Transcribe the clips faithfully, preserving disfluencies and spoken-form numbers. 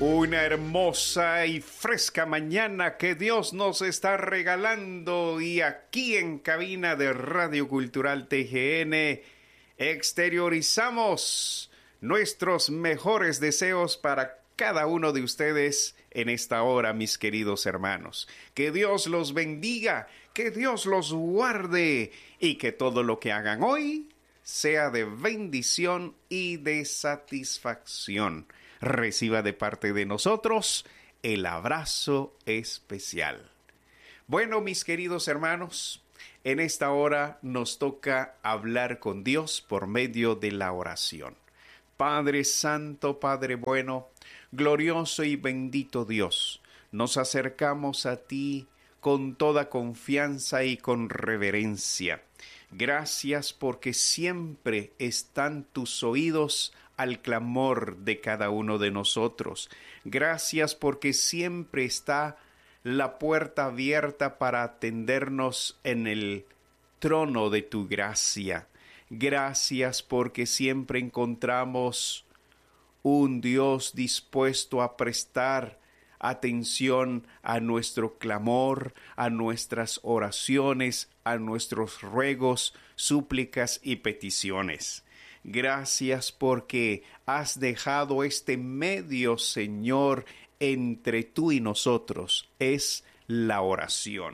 Una hermosa y fresca mañana que Dios nos está regalando, y aquí en cabina de Radio Cultural T G N exteriorizamos nuestros mejores deseos para cada uno de ustedes en esta hora, mis queridos hermanos. Que Dios los bendiga, que Dios los guarde y que todo lo que hagan hoy sea de bendición y de satisfacción. Reciba de parte de nosotros el abrazo especial. Bueno, mis queridos hermanos, en esta hora nos toca hablar con Dios por medio de la oración. Padre Santo, Padre bueno, glorioso y bendito Dios, nos acercamos a ti con toda confianza y con reverencia. Gracias porque siempre están tus oídos al clamor de cada uno de nosotros. Gracias porque siempre está la puerta abierta para atendernos en el trono de tu gracia. Gracias porque siempre encontramos un Dios dispuesto a prestar atención a nuestro clamor, a nuestras oraciones, a nuestros ruegos, súplicas y peticiones. Gracias porque has dejado este medio, Señor, entre tú y nosotros, es la oración.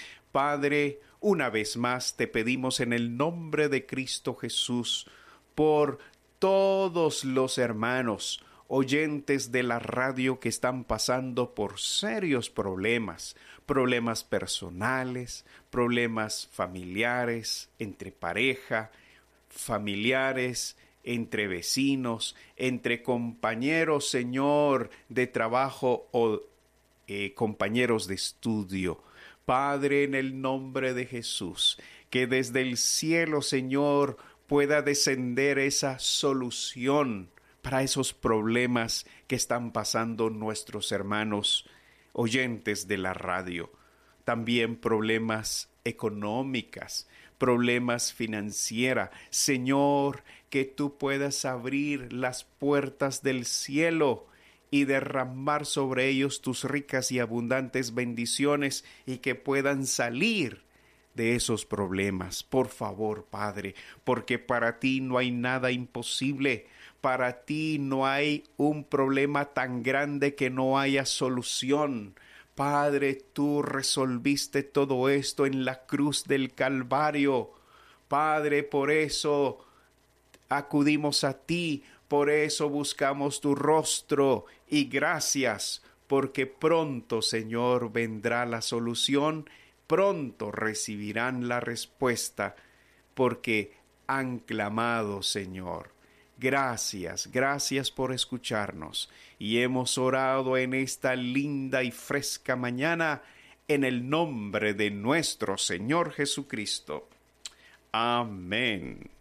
Padre, una vez más te pedimos en el nombre de Cristo Jesús por todos los hermanos, oyentes de la radio que están pasando por serios problemas, problemas personales, problemas familiares, entre pareja, familiares, entre vecinos, entre compañeros, Señor, de trabajo o eh, compañeros de estudio. Padre, en el nombre de Jesús, que desde el cielo, Señor, pueda descender esa solución para esos problemas que están pasando nuestros hermanos oyentes de la radio. También problemas económicas, problemas financieros. Señor, que tú puedas abrir las puertas del cielo y derramar sobre ellos tus ricas y abundantes bendiciones y que puedan salir de esos problemas. Por favor, Padre, porque para ti no hay nada imposible. Para ti no hay un problema tan grande que no haya solución. Padre, tú resolviste todo esto en la cruz del Calvario. Padre, por eso acudimos a ti, por eso buscamos tu rostro y gracias, porque pronto, Señor, vendrá la solución, pronto recibirán la respuesta, porque han clamado, Señor. Gracias, gracias por escucharnos y hemos orado en esta linda y fresca mañana en el nombre de nuestro Señor Jesucristo. Amén.